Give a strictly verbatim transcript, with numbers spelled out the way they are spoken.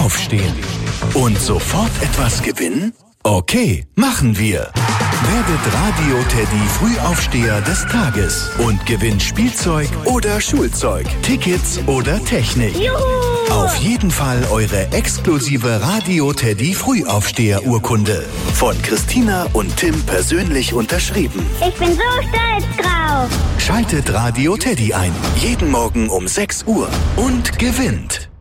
aufstehen. Und sofort etwas gewinnen? Okay, machen wir. Werdet Radio Teddy Frühaufsteher des Tages und gewinnt Spielzeug oder Schulzeug, Tickets oder Technik. Juhu! Auf jeden Fall eure exklusive Radio Teddy Frühaufsteher-Urkunde. Von Christina und Tim persönlich unterschrieben. Ich bin so stolz drauf. Schaltet Radio Teddy ein. Jeden Morgen um sechs Uhr und gewinnt.